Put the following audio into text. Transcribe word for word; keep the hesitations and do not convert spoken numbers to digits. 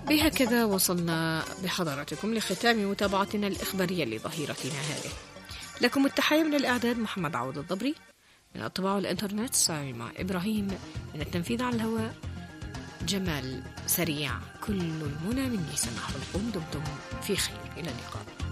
بهكذا وصلنا بحضراتكم لختام متابعتنا الإخبارية لظهيرتنا هذه. لكم التحية من الإعداد محمد عوض الضبري، من الطباعة والإنترنت سامي إبراهيم، من التنفيذ على الهواء جمال سريع. كل المنى مني سماح القوم. دمتم في خير، إلى اللقاء.